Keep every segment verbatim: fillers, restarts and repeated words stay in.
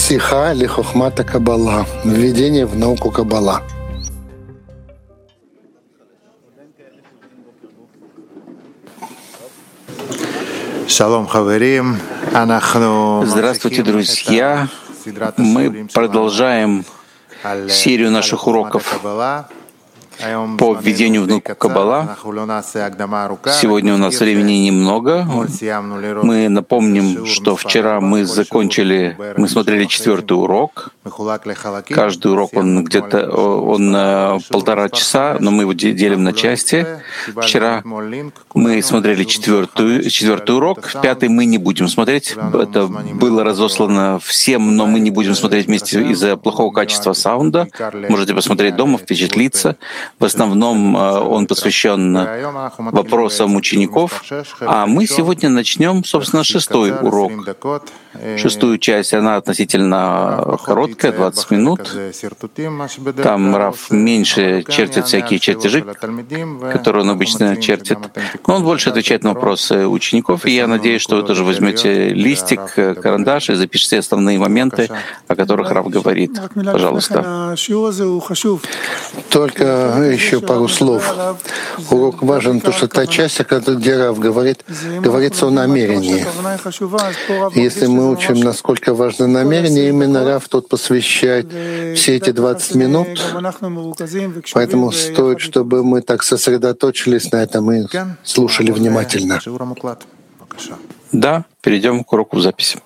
Сиха ли хохмата Каббала. Введение в науку Каббала. Здравствуйте, друзья! Мы продолжаем серию наших уроков по введению в науку Каббала. Сегодня у нас времени немного. Мы напомним, что вчера мы закончили, мы смотрели четвертый урок. Каждый урок, он где-то он полтора часа, но мы его делим на части. Вчера мы смотрели четвертый, четвертый урок, пятый мы не будем смотреть. Это было разослано всем, но мы не будем смотреть вместе из-за плохого качества саунда. Можете посмотреть дома, впечатлиться. В основном он посвящен вопросам учеников, а мы сегодня начнем, собственно, шестой урок. Шестую часть, она относительно короткая, двадцать минут. Там Рав меньше чертит всякие чертежи, которые он обычно чертит. Но он больше отвечает на вопросы учеников, и я надеюсь, что вы тоже возьмете листик, карандаш и запишите основные моменты, о которых Рав говорит. Пожалуйста. Только еще пару слов. Урок важен, потому что та часть, о которой Рав говорит, говорится о намерении. Если мы учим, насколько важно намерение, именно Рав тут посвящает все эти двадцать минут, поэтому стоит, чтобы мы так сосредоточились на этом и слушали внимательно. Да, перейдем к уроку в записи.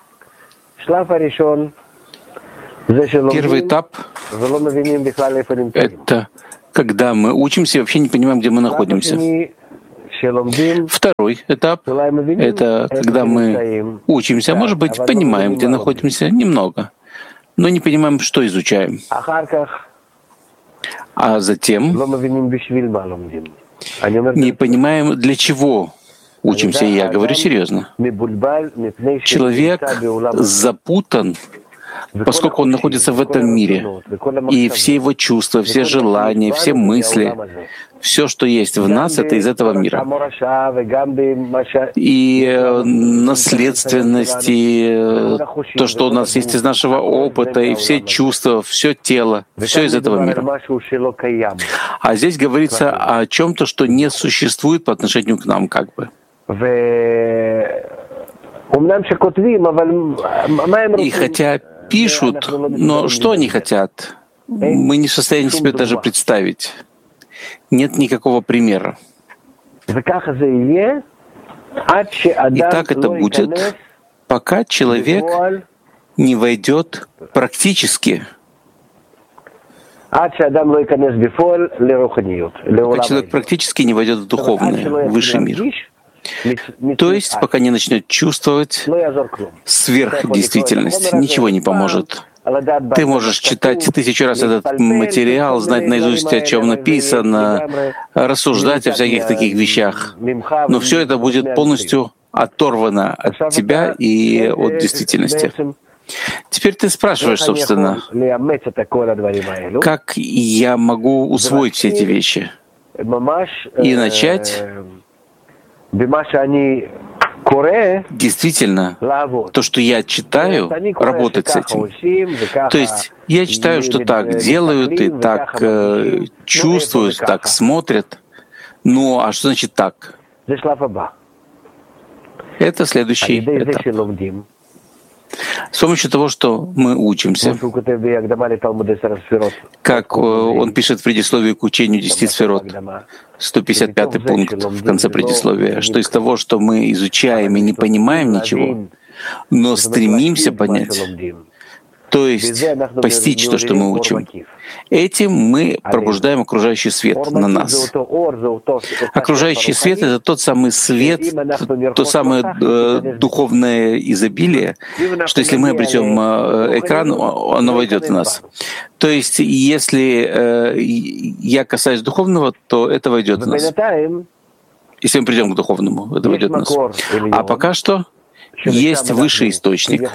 Первый этап — это когда мы учимся и вообще не понимаем, где мы находимся. Второй этап — это когда мы учимся, а может быть, понимаем, где находимся, немного, но не понимаем, что изучаем. А затем не понимаем, для чего учимся, и я говорю серьезно. Человек запутан, поскольку он находится в этом мире, и все его чувства, все желания, все мысли, все, что есть в нас, это из этого мира. И наследственность, и то, что у нас есть из нашего опыта, и все чувства, все тело, все из этого мира. А здесь говорится о чем-то, что не существует по отношению к нам, как бы. И хотя пишут, но что они хотят, мы не в состоянии себе даже представить. Нет никакого примера. И так это будет, пока человек не войдет практически, пока человек практически не войдет в духовный, в высший мир. То есть, пока не начнет чувствовать сверхдействительность, ничего не поможет. Ты можешь читать тысячу раз этот материал, знать наизусть, о чем написано, рассуждать о всяких таких вещах, но все это будет полностью оторвано от тебя и от действительности. Теперь ты спрашиваешь, собственно, как я могу усвоить все эти вещи и начать действительно то, что я читаю, работать с этим. То есть я читаю, что так делают и так э, чувствуют, так смотрят. Ну, а что значит так? Это следующий этап. С помощью того, что мы учимся, как он пишет в предисловии к учению десяти сферот, сто пятьдесят пятый пункт в конце предисловия, что из того, что мы изучаем и не понимаем ничего, но стремимся понять, то есть постичь то, что мы учим, этим мы пробуждаем окружающий свет на нас. Окружающий свет — это тот самый свет, то самое э, духовное изобилие, что если мы обретем э, экран, оно войдет в нас. То есть если э, я касаюсь духовного, то это войдет в нас. Если мы придем к духовному, это войдет в нас. А пока что есть высший источник,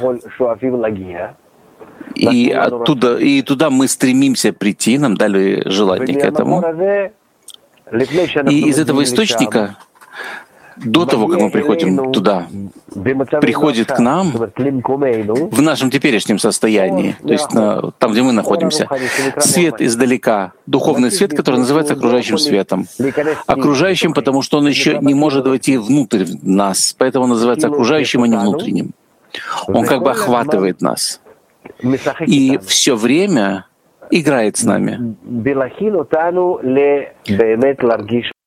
и оттуда, и туда мы стремимся прийти, нам дали желание к этому. И из этого источника до того, как мы приходим туда, приходит к нам в нашем теперешнем состоянии, то есть на, там, где мы находимся, свет издалека, духовный свет, который называется окружающим светом. Окружающим, потому что он еще не может войти внутрь нас, поэтому он называется окружающим, а не внутренним. Он как бы охватывает нас. И все время играет с нами,